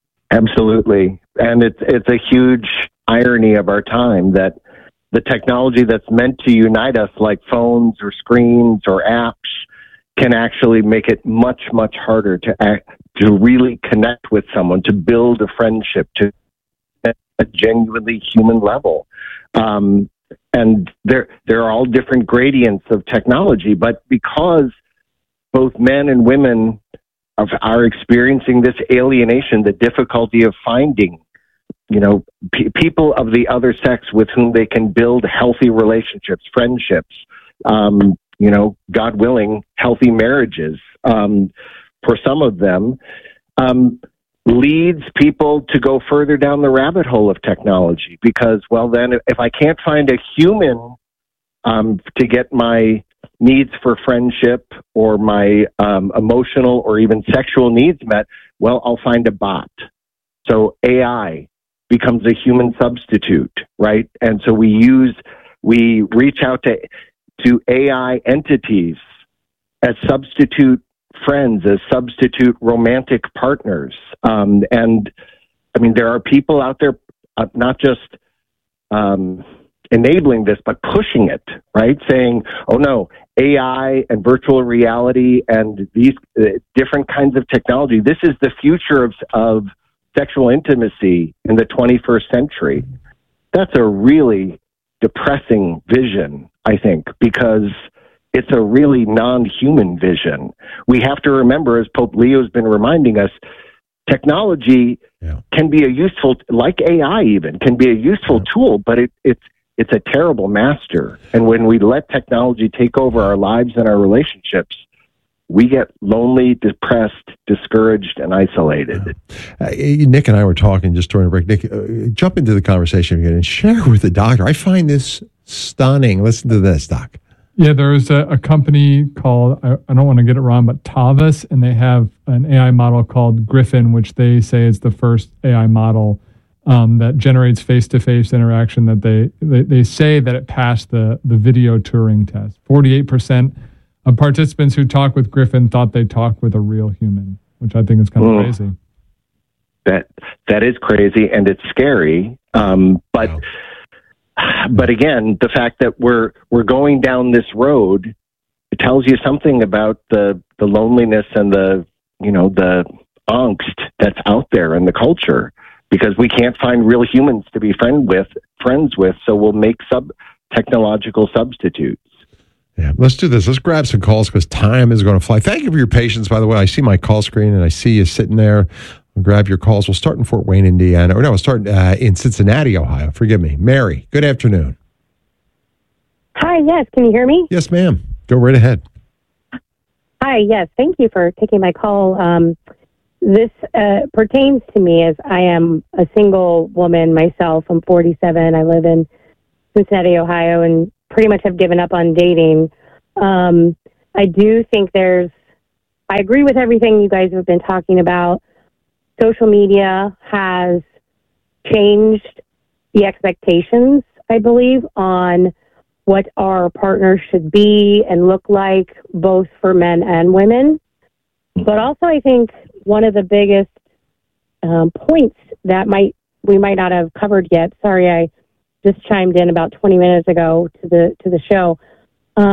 Absolutely, and it's it's a huge irony of our time that the technology that's meant to unite us, like phones or screens or apps, can actually make it much, much harder to act, to really connect with someone, to build a friendship, to a genuinely human level. Um, and there, there are all different gradients of technology, but because both men and women are, are experiencing this alienation, the difficulty of finding, you know, p- people of the other sex with whom they can build healthy relationships, friendships, um, you know, God willing, healthy marriages, um, for some of them, um, leads people to go further down the rabbit hole of technology. Because, well, then if I can't find a human um, to get my needs for friendship or my um, emotional or even sexual needs met, well, I'll find a bot. So A I becomes a human substitute, right? And so we use, we reach out to to A I entities as substitute friends, as substitute romantic partners. Um, and I mean, there are people out there uh, not just um, enabling this, but pushing it, right? Saying, oh no, A I and virtual reality and these uh, different kinds of technology, this is the future of, of sexual intimacy in the twenty-first century. That's a really depressing vision, I think, because it's a really non-human vision. We have to remember, as Pope Leo's been reminding us, technology yeah. can be a useful, like A I even, can be a useful yeah. tool, but it, it's it's a terrible master. And when we let technology take over our lives and our relationships, we get lonely, depressed, discouraged, and isolated. Yeah. Uh, Nick and I were talking just during a break. Nick, uh, jump into the conversation again and share with the doctor. I find this stunning. Listen to this, Doc. Yeah, there's a, a company called, I, I don't want to get it wrong, but Tavis, and they have an A I model called Griffin, which they say is the first A I model um, that generates face-to-face interaction that they, they, they say that it passed the, the video Turing test. forty-eight percent of participants who talked with Griffin thought they talked with a real human, which I think is kind of mm. crazy. That that is crazy, and it's scary. Um, but wow. but again, the fact that we're we're going down this road, it tells you something about the the loneliness and the you know the angst that's out there in the culture, because we can't find real humans to be friend with friends with, so we'll make sub technological substitutes. Yeah, let's do this. Let's grab some calls because time is going to fly. Thank you for your patience, by the way. I see my call screen and I see you sitting there. I'll grab your calls. We'll start in Fort Wayne, Indiana. Or no, we'll start uh, in Cincinnati, Ohio. Forgive me. Mary, good afternoon. Hi, yes. Can you hear me? Yes, ma'am. Go right ahead. Hi, yes. Thank you for taking my call. Um, this uh, pertains to me as I am a single woman myself. I'm forty-seven. I live in Cincinnati, Ohio, and pretty much have given up on dating. Um, I do think there's, I agree with everything you guys have been talking about. Social media has changed the expectations, I believe, on what our partners should be and look like, both for men and women. But also, I think one of the biggest um, points that might we might not have covered yet. Sorry, I just chimed in about twenty minutes ago to the to the show.